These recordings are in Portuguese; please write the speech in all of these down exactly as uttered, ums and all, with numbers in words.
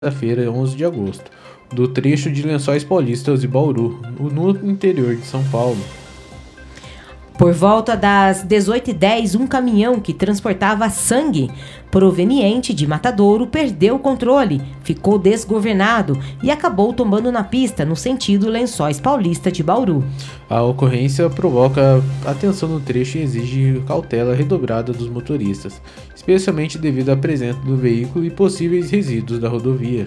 Feira, onze de agosto, do trecho de Lençóis Paulistas e Bauru, no interior de São Paulo. Por volta das dezoito e dez, um caminhão que transportava sangue proveniente de Matadouro perdeu o controle, ficou desgovernado e acabou tombando na pista no sentido Lençóis Paulista de Bauru. A ocorrência provoca atenção no trecho e exige cautela redobrada dos motoristas, especialmente devido à presença do veículo e possíveis resíduos da rodovia.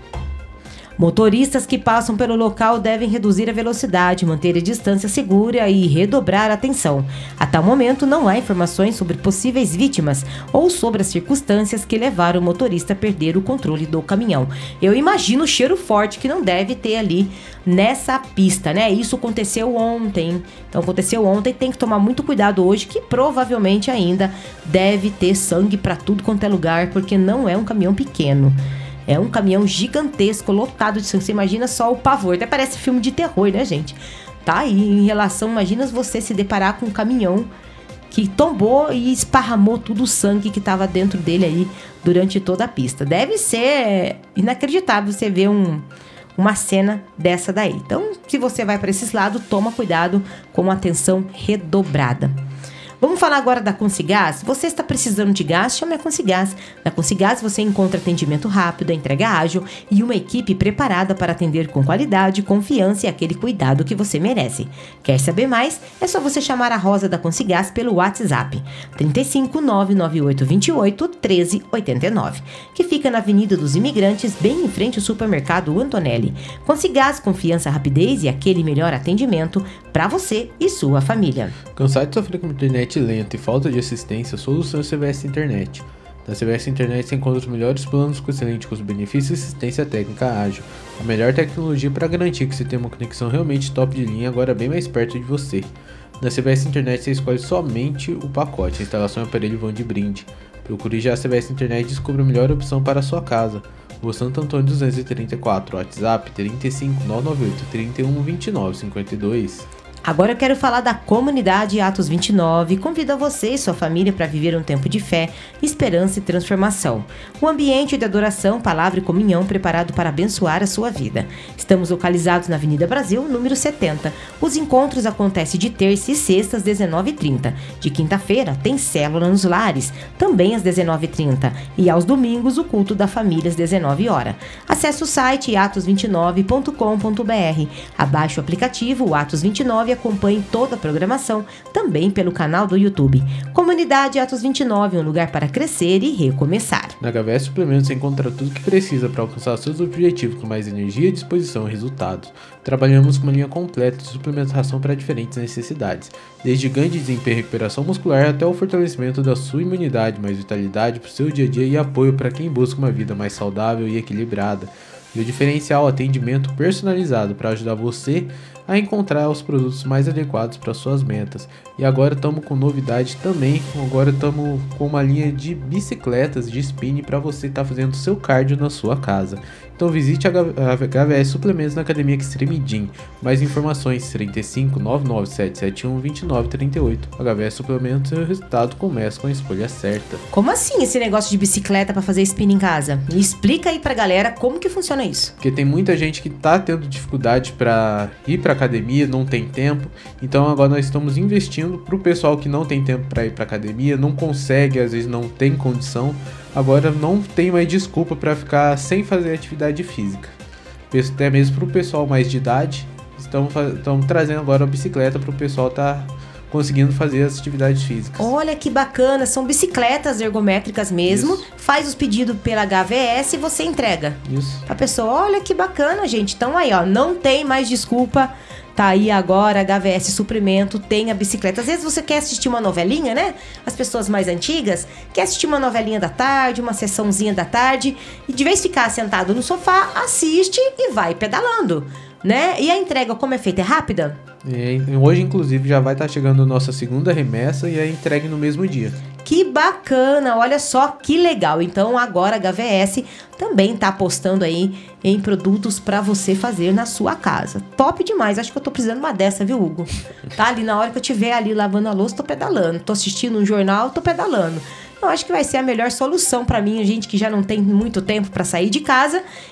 Motoristas que passam pelo local devem reduzir a velocidade, manter a distância segura e redobrar a atenção. Até o momento, não há informações sobre possíveis vítimas ou sobre as circunstâncias que levaram o motorista a perder o controle do caminhão. Eu imagino o cheiro forte que não deve ter ali nessa pista, né? Isso aconteceu ontem. Então, aconteceu ontem, tem que tomar muito cuidado hoje, que provavelmente ainda deve ter sangue para tudo quanto é lugar, porque não é um caminhão pequeno. É um caminhão gigantesco, lotado de sangue. Você imagina só o pavor. Até parece filme de terror, né, gente? Tá aí, em relação... Imagina você se deparar com um caminhão que tombou e esparramou todo o sangue que estava dentro dele aí durante toda a pista. Deve ser inacreditável você ver um, uma cena dessa daí. Então, se você vai para esses lados, toma cuidado com atenção redobrada. Vamos falar agora da Consigás. Você está precisando de gás? Chame a Consigás. Na Consigás você encontra atendimento rápido, entrega ágil e uma equipe preparada para atender com qualidade, confiança e aquele cuidado que você merece. Quer saber mais? É só você chamar a Rosa da Consigás pelo WhatsApp trinta e cinco, nove nove oito dois oito, um três oito nove, que fica na Avenida dos Imigrantes, bem em frente ao supermercado Antonelli. Consigás, confiança, rapidez e aquele melhor atendimento para você e sua família. Cansado de sofrer com internet lenta e falta de assistência, solução é C V S Internet. Na C V S Internet você encontra os melhores planos com excelente custo-benefício e assistência técnica ágil. A melhor tecnologia para garantir que você tenha uma conexão realmente top de linha, agora bem mais perto de você. Na C V S Internet você escolhe somente o pacote, a instalação e aparelho vão de brinde. Procure já a C V S Internet e descubra a melhor opção para a sua casa. Rua Santo Antônio duzentos e trinta e quatro, WhatsApp trinta e cinco, nove nove oito, trinta e um, vinte e nove, cinquenta e dois. Agora eu quero falar da comunidade Atos vinte e nove. Convido a você e sua família para viver um tempo de fé, esperança e transformação. Um ambiente de adoração, palavra e comunhão preparado para abençoar a sua vida. Estamos localizados na Avenida Brasil, número setenta. Os encontros acontecem de terça e sexta às dezenove e trinta. De quinta-feira tem célula nos lares, também às dezenove e trinta. E aos domingos o culto da família às dezenove horas. Acesse o site atos vinte e nove ponto com ponto b r. Abaixe o aplicativo Atos vinte e nove e acompanhe toda a programação também pelo canal do YouTube. Comunidade Atos vinte e nove, um lugar para crescer e recomeçar. Na H V S Suplementos você encontra tudo o que precisa para alcançar seus objetivos com mais energia, disposição e resultados. Trabalhamos com uma linha completa de suplementação para diferentes necessidades, desde ganho de desempenho e recuperação muscular até o fortalecimento da sua imunidade, mais vitalidade para o seu dia a dia e apoio para quem busca uma vida mais saudável e equilibrada. E o diferencial, atendimento personalizado para ajudar você a encontrar os produtos mais adequados para suas metas. E agora estamos com novidade também, agora estamos com uma linha de bicicletas de spinning para você estar tá fazendo seu cardio na sua casa. Então visite a H V S Suplementos na Academia Extreme Gym. Mais informações trinta e cinco, nove nove sete sete um, vinte e nove trinta e oito. H V S Suplementos, o resultado começa com a escolha certa. Como assim esse negócio de bicicleta para fazer spinning em casa? Me explica aí pra galera como que funciona isso. Porque tem muita gente que tá tendo dificuldade para ir para academia, não tem tempo. Então agora nós estamos investindo pro pessoal que não tem tempo para ir para academia, não consegue, às vezes não tem condição. Agora não tem mais desculpa para ficar sem fazer atividade física. Até mesmo para o pessoal mais de idade, estamos trazendo agora a bicicleta para o pessoal estar tá conseguindo fazer as atividades físicas. Olha que bacana, são bicicletas ergométricas mesmo. Isso. Faz os pedidos pela H V S e você entrega. Isso. A pessoa, olha que bacana, gente. Então aí, ó, não tem mais desculpa. Tá aí agora, H V S Suprimento, tem a bicicleta. Às vezes você quer assistir uma novelinha, né? As pessoas mais antigas quer assistir uma novelinha da tarde, uma sessãozinha da tarde. E de vez ficar sentado no sofá, assiste e vai pedalando, né? E a entrega, como é feita? É rápida? É, hoje, inclusive, já vai estar tá chegando a nossa segunda remessa e é entregue no mesmo dia. Que bacana, olha só que legal. Então agora a H V S também tá apostando aí em produtos para você fazer na sua casa. Top demais, acho que eu tô precisando de uma dessa, viu, Hugo? Tá ali na hora que eu estiver ali lavando a louça, tô pedalando. Tô assistindo um jornal, tô pedalando. Eu acho que vai ser a melhor solução para mim, gente que já não tem muito tempo para sair de casa